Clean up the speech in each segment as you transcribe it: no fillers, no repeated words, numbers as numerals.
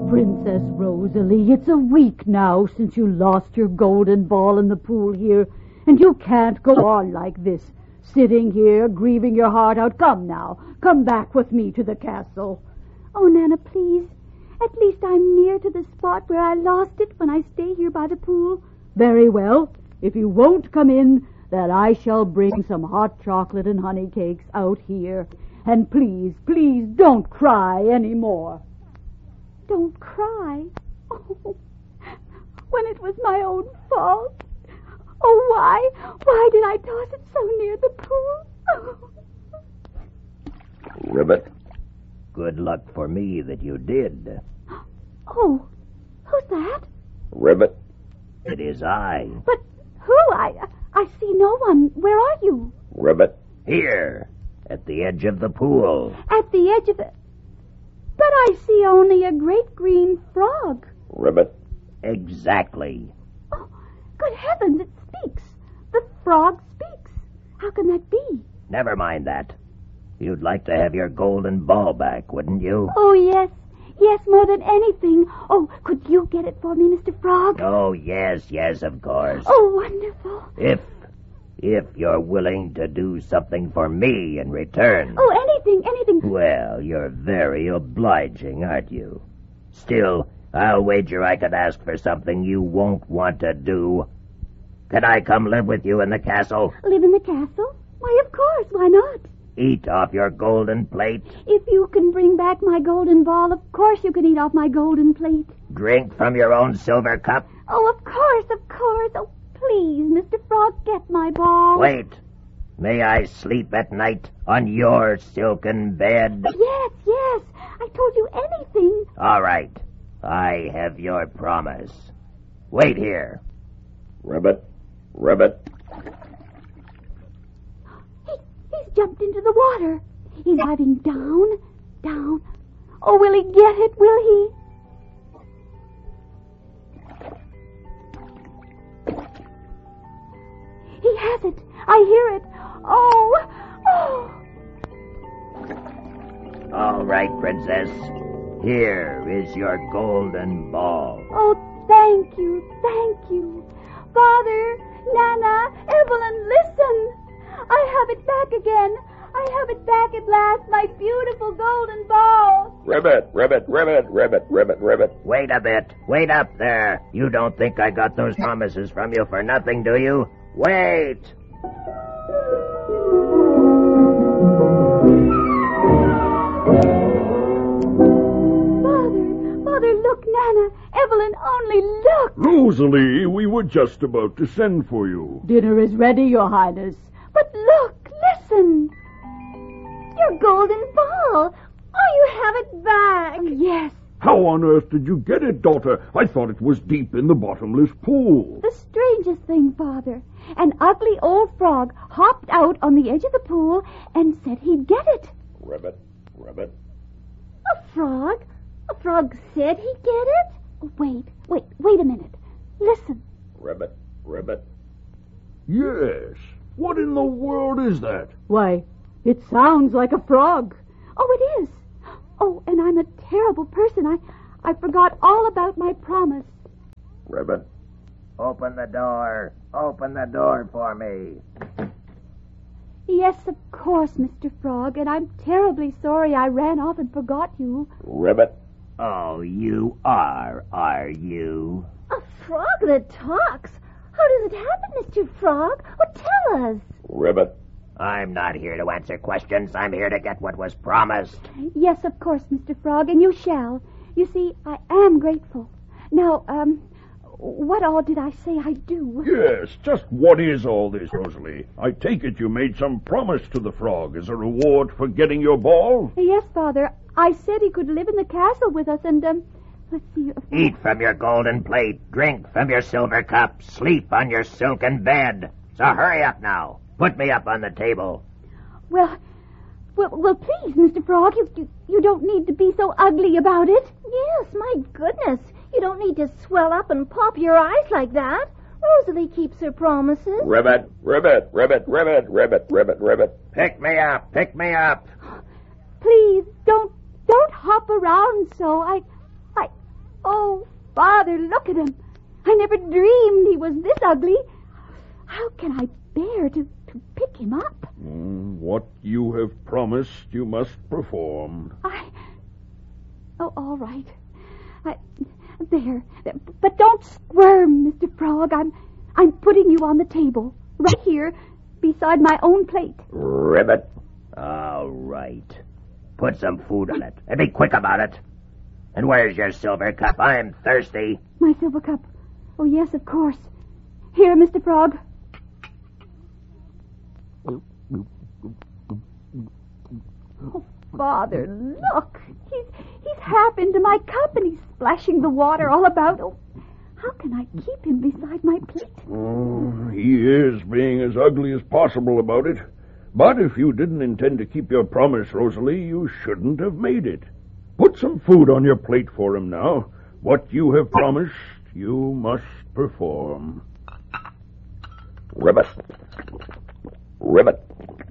Princess Rosalie, it's a week now since you lost your golden ball in the pool here, and you can't go on like this, sitting here grieving your heart out. Come now, come back with me to the castle. Oh, Nana, please. At least I'm near to the spot where I lost it when I stay here by the pool. Very well. If you won't come in, then I shall bring some hot chocolate and honey cakes out here. And please, please don't cry any more. Don't cry? Oh, when it was my own fault. Oh, why? Why did I toss it so near the pool? Oh. Ribbit, good luck for me that you did. Oh, who's that? Ribbit, it is I. But who? I see no one. Where are you? Ribbit, here, at the edge of the pool. At the edge of the... But I see only a great green frog. Ribbit, exactly. Oh, good heavens, it speaks. The frog speaks. How can that be? Never mind that. You'd like to have your golden ball back, wouldn't you? Oh, yes. Yes, more than anything. Oh, could you get it for me, Mr. Frog? Oh, yes, of course. Oh, wonderful. If you're willing to do something for me in return. Oh, anything. Well, you're very obliging, aren't you? Still, I'll wager I could ask for something you won't want to do. Can I come live with you in the castle? Live in the castle? Why, of course. Why not? Eat off your golden plate? If you can bring back my golden ball, of course you can eat off my golden plate. Drink from your own silver cup? Oh, of course. Oh, please, Mr. Frog, get my ball. Wait. May I sleep at night on your silken bed? Yes. I told you anything. All right. I have your promise. Wait here. Ribbit. He's jumped into the water. He's diving down. Oh, will he get it? Will he? He has it. I hear it. Oh. All right, Princess. Here is your golden ball. Oh, thank you. Father, Nana, Evelyn, listen. I have it back again. I have it back at last, my beautiful golden ball. Ribbit. Wait a bit. Wait up there. You don't think I got those promises from you for nothing, do you? Wait. Father, look, Nana, Evelyn, only look. Rosalie, we were just about to send for you. Dinner is ready, Your Highness. But look, listen. Your golden ball. Oh, you have it back. Yes. How on earth did you get it, daughter? I thought it was deep in the bottomless pool. The strangest thing, Father. An ugly old frog hopped out on the edge of the pool and said he'd get it. Ribbit. A frog? A frog said he'd get it? Oh, wait a minute. Listen. Ribbit. Yes. What in the world is that? Why, it sounds like a frog. Oh, it is. Oh, and I'm a terrible person. I forgot all about my promise. Ribbit. Open the door. Open the door for me. Yes, of course, Mr. Frog, and I'm terribly sorry I ran off and forgot you. Ribbit. Oh, you are you? A frog that talks? How does it happen, Mr. Frog? Well, tell us. Ribbit. I'm not here to answer questions. I'm here to get what was promised. Yes, of course, Mr. Frog, and you shall. You see, I am grateful. Now, what all did I say I'd do? Yes, just what is all this, Rosalie? I take it you made some promise to the frog as a reward for getting your ball? Yes, Father. I said he could live in the castle with us, and, let's see. Eat from your golden plate, drink from your silver cup, sleep on your silken bed. So hurry up now. Put me up on the table. Well, please, Mr. Frog, you don't need to be so ugly about it. Yes, my goodness. You don't need to swell up and pop your eyes like that. Rosalie keeps her promises. Ribbit. Pick me up. Please, don't hop around so. Father, look at him. I never dreamed he was this ugly. How can I bear to pick him up? What you have promised, you must perform. Oh, all right. There. But don't squirm, Mr. Frog. I'm putting you on the table, right here, beside my own plate. Ribbit. All right. Put some food on it, and be quick about it. And where's your silver cup? I'm thirsty. My silver cup. Oh, yes, of course. Here, Mr. Frog. Oh, Father, look. He's half into my cup, and he's splashing the water all about. Oh, how can I keep him beside my plate? He is being as ugly as possible about it. But if you didn't intend to keep your promise, Rosalie, you shouldn't have made it. Put some food on your plate for him now. What you have promised, you must perform. Ribbit. Ribbit.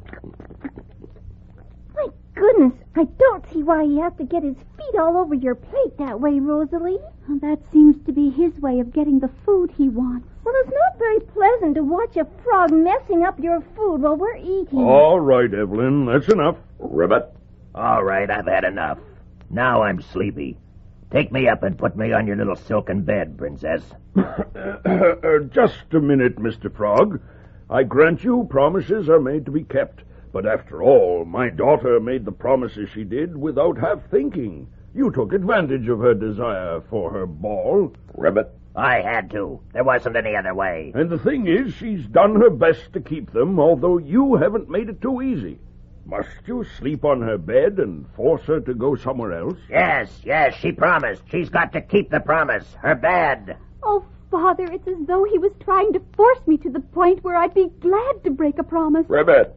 My goodness, I don't see why he has to get his feet all over your plate that way, Rosalie. Well, that seems to be his way of getting the food he wants. Well, it's not very pleasant to watch a frog messing up your food while we're eating. All right, Evelyn, that's enough. Ribbit. All right, I've had enough. Now I'm sleepy. Take me up and put me on your little silken bed, Princess. Just a minute, Mr. Frog. I grant you promises are made to be kept. But after all, my daughter made the promises she did without half thinking. You took advantage of her desire for her ball. Ribbit. I had to. There wasn't any other way. And the thing is, she's done her best to keep them, although you haven't made it too easy. Must you sleep on her bed and force her to go somewhere else? Yes, she promised. She's got to keep the promise. Her bed. Oh, Father, it's as though he was trying to force me to the point where I'd be glad to break a promise. Ribbit.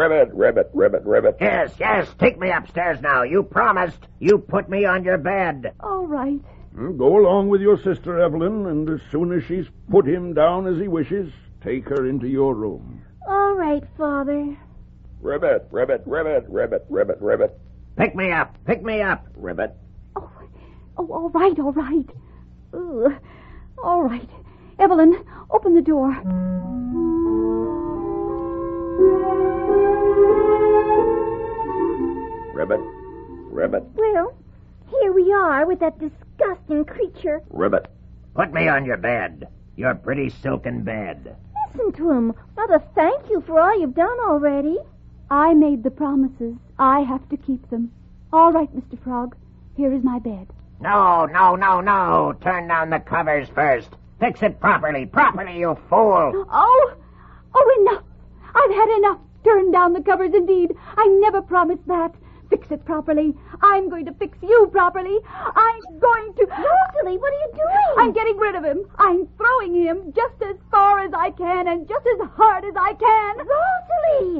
Yes, take me upstairs now. You promised. You put me on your bed. All right. Go along with your sister, Evelyn, and as soon as she's put him down as he wishes, take her into your room. All right, Father. Ribbit. Pick me up, Ribbit. Oh, all right. Ugh. All right. Evelyn, open the door. Ribbit. Well, here we are with that disgusting creature. Ribbit. Put me on your bed. Your pretty silken bed. Listen to him. Rather thank you for all you've done already. I made the promises. I have to keep them. All right, Mr. Frog. Here is my bed. No. Turn down the covers first. Fix it properly, you fool. Oh, enough. I've had enough. Turn down the covers, indeed. I never promised that. Fix it properly. I'm going to fix you properly. I'm going to... Rosalie, what are you doing? I'm getting rid of him. I'm throwing him just as far as I can and just as hard as I can. Rosalie!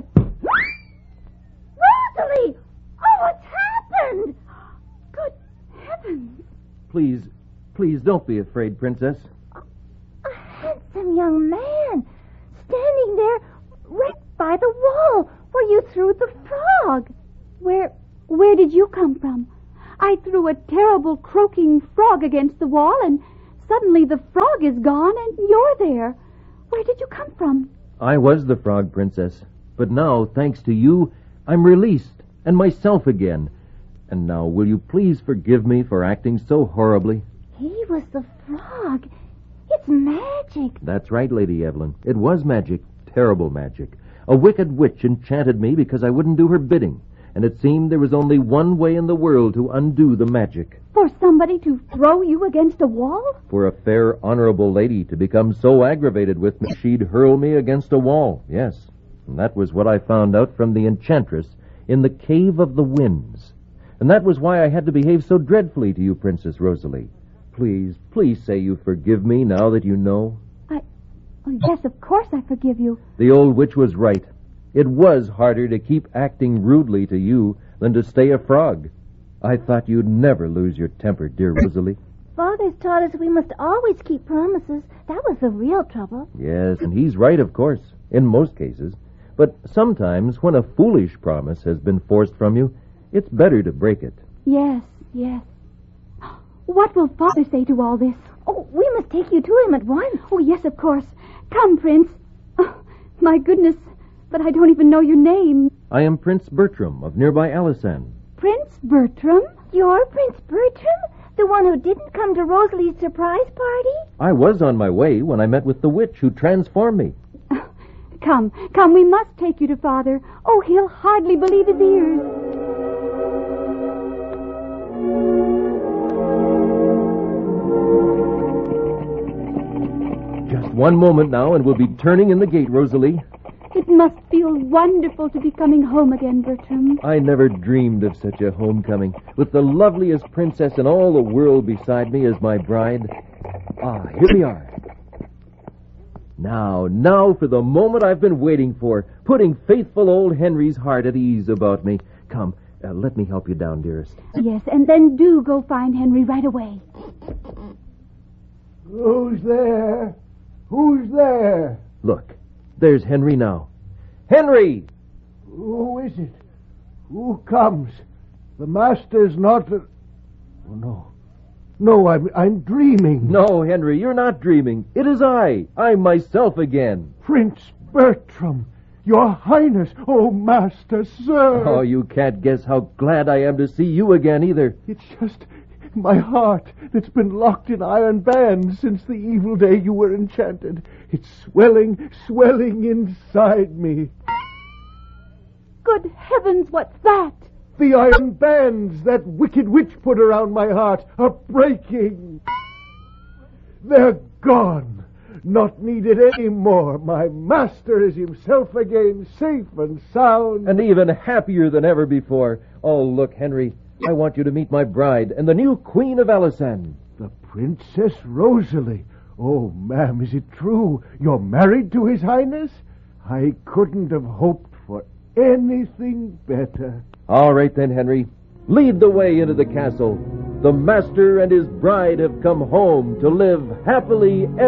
Rosalie! Oh, what's happened? Good heavens. Please don't be afraid, Princess. A handsome young man standing there right by the wall where you threw the frog. Where did you come from? I threw a terrible croaking frog against the wall, and suddenly the frog is gone, and you're there. Where did you come from? I was the frog, Princess. But now, thanks to you, I'm released, and myself again. And now, will you please forgive me for acting so horribly? He was the frog. It's magic. That's right, Lady Evelyn. It was magic. Terrible magic. A wicked witch enchanted me because I wouldn't do her bidding. And it seemed there was only one way in the world to undo the magic. For somebody to throw you against a wall? For a fair, honorable lady to become so aggravated with me, she'd hurl me against a wall, yes. And that was what I found out from the enchantress in the Cave of the Winds. And that was why I had to behave so dreadfully to you, Princess Rosalie. Please say you forgive me now that you know. Yes, of course I forgive you. The old witch was right. It was harder to keep acting rudely to you than to stay a frog. I thought you'd never lose your temper, dear Rosalie. Father's taught us we must always keep promises. That was the real trouble. Yes, and he's right, of course, in most cases. But sometimes, when a foolish promise has been forced from you, it's better to break it. Yes. What will Father say to all this? Oh, Oh, we must take you to him at once. Oh, yes, of course. Come, Prince. Oh, my goodness, but I don't even know your name. I am Prince Bertram of nearby Alisan. Prince Bertram? You're Prince Bertram? The one who didn't come to Rosalie's surprise party? I was on my way when I met with the witch who transformed me. Come, we must take you to Father. Oh, he'll hardly believe his ears. Just one moment now, and we'll be turning in the gate, Rosalie. It must feel wonderful to be coming home again, Bertram. I never dreamed of such a homecoming, with the loveliest princess in all the world beside me as my bride. Ah, here we are. Now for the moment I've been waiting for, putting faithful old Henry's heart at ease about me. Come, let me help you down, dearest. Yes, and then do go find Henry right away. Who's there? Who's there? Look, there's Henry now. Henry! Who is it? Who comes? The master's not... Oh, no. No, I'm dreaming. No, Henry, you're not dreaming. It is I'm myself again. Prince Bertram, your highness, oh, master, sir. Oh, you can't guess how glad I am to see you again, either. It's just my heart that's been locked in iron bands since the evil day you were enchanted. It's swelling inside me. Good heavens, what's that? The iron bands that wicked witch put around my heart are breaking. They're gone. Not needed anymore. My master is himself again, safe and sound. And even happier than ever before. Oh, look, Henry, I want you to meet my bride and the new Queen of Alisan. The Princess Rosalie. Oh, ma'am, is it true? You're married to His Highness? I couldn't have hoped for anything better. All right then, Henry. Lead the way into the castle. The master and his bride have come home to live happily ever